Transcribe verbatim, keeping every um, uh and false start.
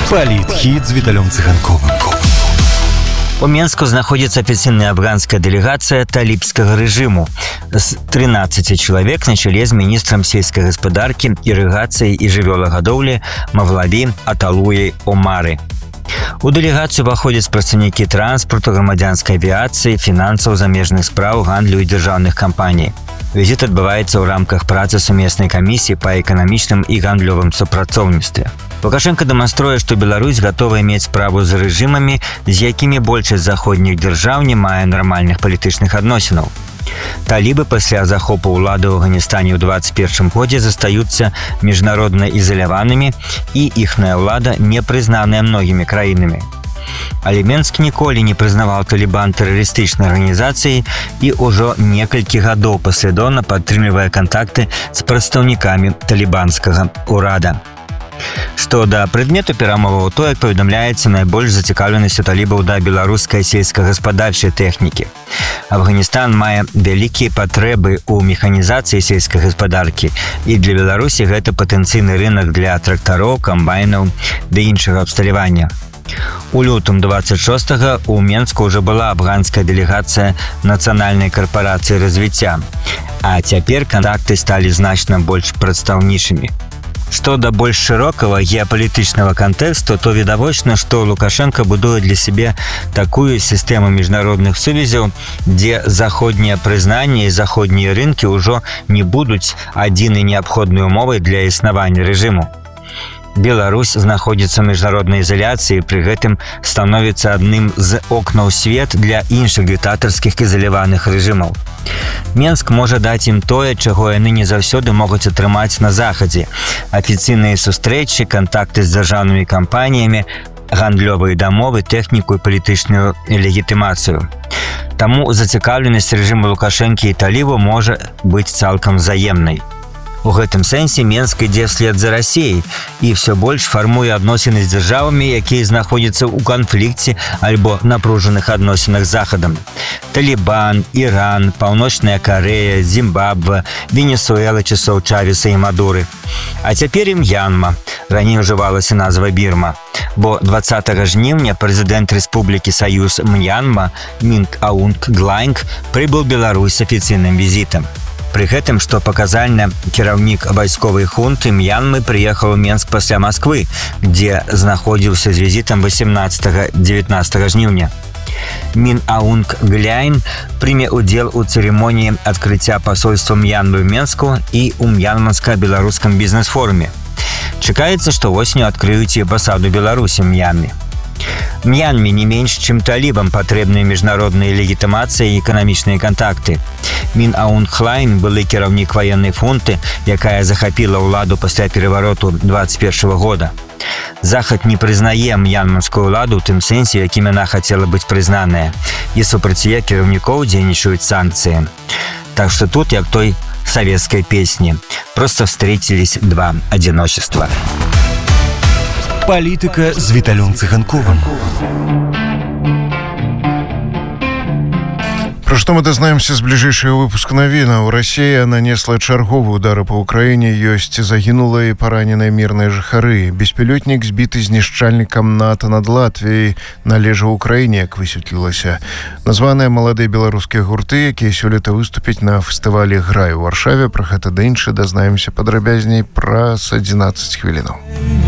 Политхит с Виталием Цыганковым. У Менску знаходзіцца афіцыйная афганская дэлегацыя талібскага рэжыму з трынаццаці чалавек на чале з міністрам сельскай гаспадаркі, ірыгацыі і жывёлагадоўлі Мавлаві Аталуі Омары. У дэлегацыю ўваходзяць прадстаўнікі транспарту, грамадзянскай авіяцыі, фінансаў, замежных спраў, гандлю і дзяржаўных кампаній. Візіт адбываецца ў рамках працы сумеснай камісіі па эканамічным і гандлёвым супрацоўніцтве. Лукашенко дэманструе, што Беларусь гатова мець справу з рэжымамі, з якімі большасць заходніх дзяржаў не мае нармальных палітычных адносінаў. Талібы пасля захопу ўлады ў Афганістане ў двадцать першым годзе застаюцца міжнародна ізаляванымі і іхная ўлада не прызнаная многімі краінамі. Але Менск ніколі не прызнаваў Талібан тэрарыстычнай арганізацыяй і ўжо некалькі гадоў паслядоўна падтрымлівае кантакты з прадстаўнікамі талібанскага ўрада. Што да прадмету перамоваў, то, як паведамляецца, найбольш зацікаўленасць у талібаў да беларускай сельскагаспадарчай тэхнікі. Афганістан мае вялікія патрэбы ў механізацыі сельскай гаспадаркі, і для Беларусі гэта патэнцыйны рынак для трактароў, камбайнаў ды іншага абсталявання. У лютым двадцать шостага у Менску ўжо была афганская дэлегацыя нацыянальнай карпорацыі развіцця, а цяпер кантакты сталі значна больш прадстаўнічымі. Што да больш шырокага геапалітычнага кантэксту, то відавочна, што Лукашенко будуе для сябе такую сістэму міжнародных сувязяў, дзе заходнія прызнанні і заходнія рынкі ўжо не будуць адзінай неабходнай умовай для існавання рэжыму. Беларусь знаходзіцца ў міжнароднай ізаляцыі, пры гэтым становіцца адным з окнаў свет для іншых дыктатарскіх ізаляваных рэжымаў. Менск можа даць ім тое, чаго яны не заўсёды могуць атрымаць на захадзе: афіцыйныя сустрэчы, кантакты з дзяржаўнымі кампаніямі, гандлёвыя дамовы, тэхніку і палітычную легітымацыю. Таму зацікаўленасць рэжыму Лукашэнкі і талібаў можа быць цалкам взаемнай. У гэтым сэнсе Менск ідзе вслед за Расіяй і ўсё больш фармуе адносіны з дзяржавамі, якія знаходзяцца ў канфлікце альбо напружаных адносінах з Захадам. Талібан, Іран, Паўночная Карэя, Зімбабве, Венесуэла часоў Чавеса і Мадуры. А цяпер і М'янма, раней ужывалася назва Бірма, бо дваццатага жніўня прэзідэнт Рэспублікі Саюз М'янма Минт Аунг Глайнг прыбыў у Беларусь з афіцыйным візітам. Пры гэтым, што паказальна, кіраўнік вайсковай хунты М'янмы прыехаў у Менск пасля Масквы, дзе знаходзіўся з візітам васемнаццатага-дзевятнаццатага жніўня. Мин Аунг Гляйн прыме ўдзел у цырымоніі адкрыцця пасольства М'янмы ў Менску і ў м'янманска-беларускам бізнес-форуме. Чакаецца, што восенню адкрыюць і амбасаду Беларусі ў М'янме. М'янме не менш, чым талібам патрэбныя міжнародныя легітымацыі і эканамічныя кантакты. Мин Аунг Глайн былы кіраўнік ваеннай фунты, якая захапіла ўладу пасля перавароту двадцать першага года. Захад не прызнае м'янманскую ўладу ў тым сэнсе, якім яна хацела быць прызнаная, і супраць яе кіраўнікоў дзейнічаюць санкцыі. Так што тут, як той савецкай песні, просто встретились два одиночества. Политика с Виталием Цыганковым. Про што мы дазнаемся з бліжэйшага выпуска навінаў. Расія нанесла чарговы удар па ўкраіне, ёсць загінулыя і параненыя мірныя жыхары. Беспілотнік збіты знішчальнікам НАТО над Латвіяй належаў Украіне, як высветлілася. Названыя маладыя беларускія гурты, якія сёлета выступяць на фестывалі «Грай» у Варшаве. Пра гэта да іншае дазнаемся падрабязней праз адзінаццаць хвілінаў.